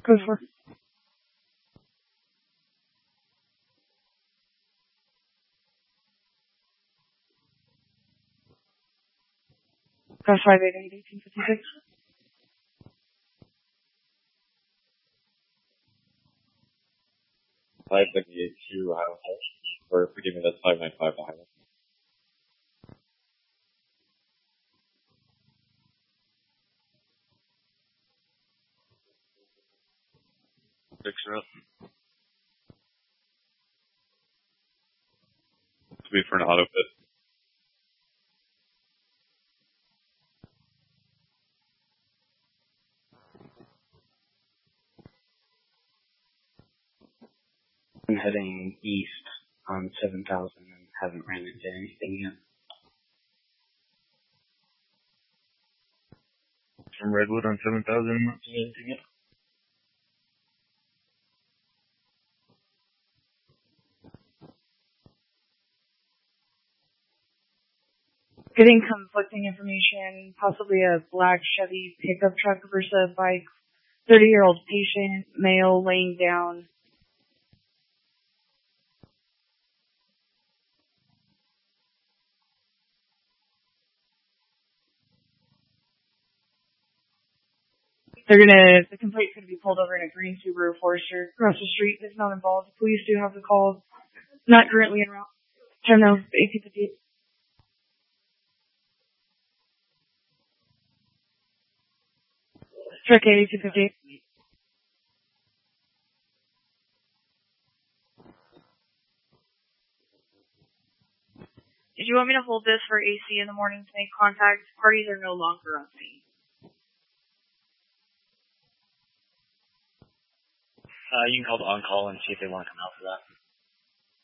Go for it. Press 588-1856. Five 78 to Highland Heights. Or forgive me, that's 595 to Highland. Fix her up. To be for an auto fit. I'm heading east on 7000 and haven't ran into anything yet. From Redwood on 7000, not seeing anything yet. Getting conflicting information, possibly a black Chevy pickup truck versus a bike. 30-year-old patient, male, laying down. The complaint's gonna be pulled over in a green Subaru Forester across the street. It's not involved. Police do have the call. Not currently en route. Time now, 1858. Truck 8258. Did you want me to hold this for AC in the morning to make contact? Parties are no longer on scene. You can call the on-call and see if they want to come out for that.